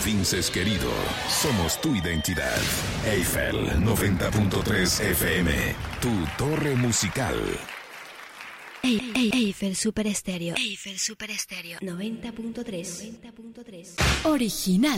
Vinces querido, somos tu identidad. Eiffel 90.3 FM, tu torre musical. Eiffel Super Estéreo. Eiffel Super Estéreo 90.3. Original.